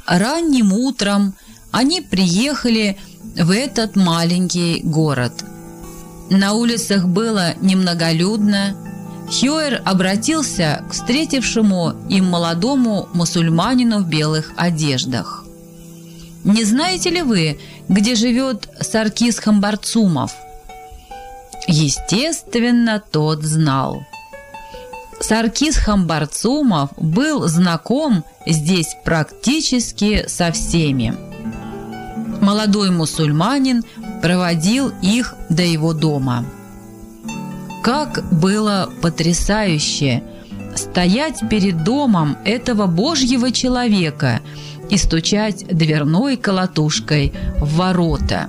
Ранним утром они приехали в этот маленький город. На улицах было немноголюдно. Хьоэр обратился к встретившему им молодому мусульманину в белых одеждах. «Не знаете ли вы, где живет Саркис Хамбарцумов?» Естественно, тот знал. Саркис Хамбарцумов был знаком здесь практически со всеми. Молодой мусульманин проводил их до его дома. Как было потрясающе стоять перед домом этого Божьего человека и стучать дверной колотушкой в ворота.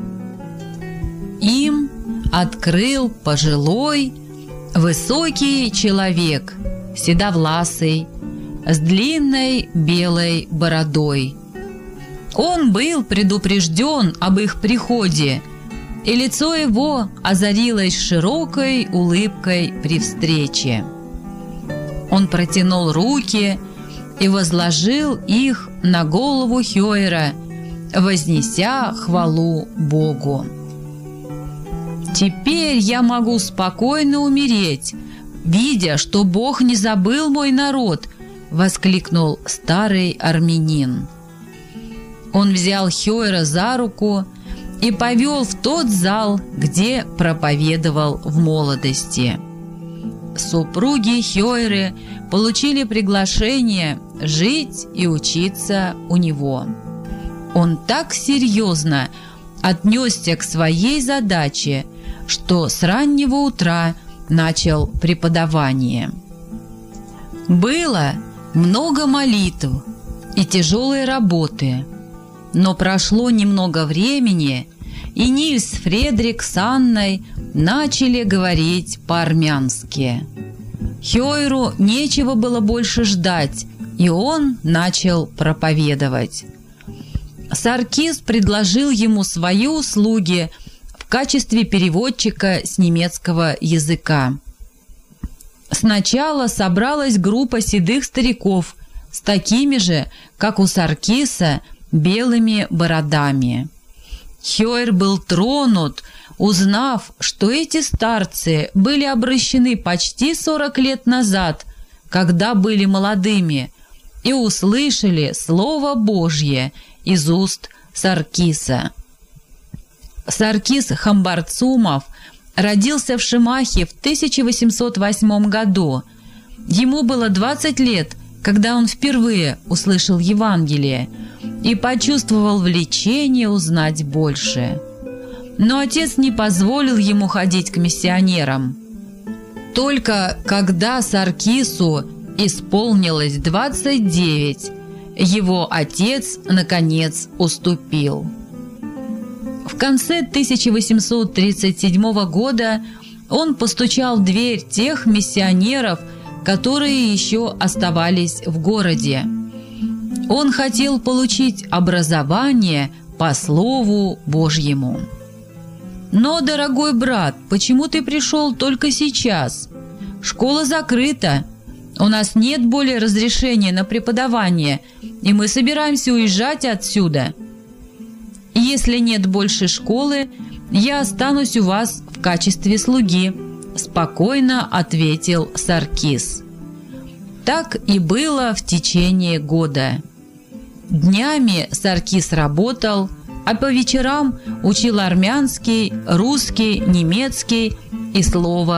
Им открыл пожилой, высокий человек, седовласый, с длинной белой бородой. Он был предупрежден об их приходе, и лицо его озарилось широкой улыбкой при встрече. Он протянул руки и возложил их на голову Хьоэра, вознеся хвалу Богу. «Теперь я могу спокойно умереть, видя, что Бог не забыл мой народ», — воскликнул старый армянин. Он взял Хьоэра за руку и повел в тот зал, где проповедовал в молодости. Супруги Хьоэры получили приглашение жить и учиться у него. Он так серьезно отнесся к своей задаче, что с раннего утра начал преподавание. Было много молитв и тяжелой работы, но прошло немного времени, и Нильс Фредрик с Анной начали говорить по-армянски. Хьоэру нечего было больше ждать, и он начал проповедовать. Саркис предложил ему свои услуги в качестве переводчика с немецкого языка. Сначала собралась группа седых стариков с такими же, как у Саркиса, белыми бородами. Хьоэр был тронут, узнав, что эти старцы были обращены почти 40 лет назад, когда были молодыми, и услышали Слово Божье из уст Саркиса. Саркис Хамбарцумов родился в Шимахе в 1808 году. Ему было 20 лет, когда он впервые услышал Евангелие и почувствовал влечение узнать больше. Но отец не позволил ему ходить к миссионерам. Только когда Саркису исполнилось 29, его отец, наконец, уступил. В конце 1837 года он постучал в дверь тех миссионеров, которые еще оставались в городе. Он хотел получить образование по Слову Божьему. «Но, дорогой брат, почему ты пришел только сейчас? Школа закрыта, у нас нет более разрешения на преподавание, и мы собираемся уезжать отсюда. Если нет больше школы, я останусь у вас в качестве слуги», – спокойно ответил Саркис. Так и было в течение года. Днями Саркис работал, а по вечерам учил армянский, русский, немецкий и слово